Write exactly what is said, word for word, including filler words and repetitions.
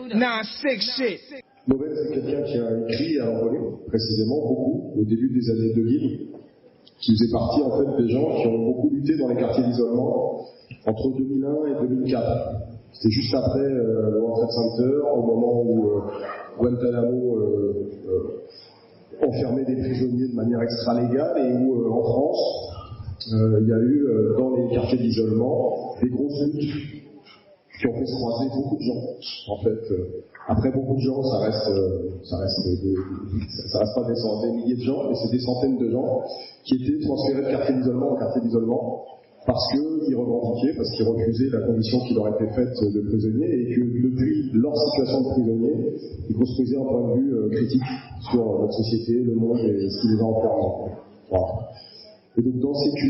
Nah, sick shit. Nobel, c'est quelqu'un qui a écrit à l'envolée, précisément, beaucoup, au début des années deux mille, qui faisait partie, en fait, des gens qui ont beaucoup lutté dans les quartiers d'isolement entre deux mille un et deux mille quatre. C'était juste après euh, le World Trade Center, au moment où euh, Guantanamo euh, euh, enfermait des prisonniers de manière extra-légale et où, euh, en France, euh, il y a eu, euh, dans les quartiers d'isolement, des grosses luttes qui ont fait se croiser beaucoup de gens. En fait, euh, après beaucoup de gens, ça reste, euh, ça reste, des, ça reste pas des centaines, des milliers de gens, mais c'est des centaines de gens qui étaient transférés de quartier d'isolement en quartier d'isolement parce qu'ils revendiquaient, parce qu'ils refusaient la condition qui leur était faite de prisonniers et que depuis leur situation de prisonniers, ils construisaient un point de vue euh, critique sur notre société, le monde et ce qui les a enfermés. Voilà. Et donc dans ces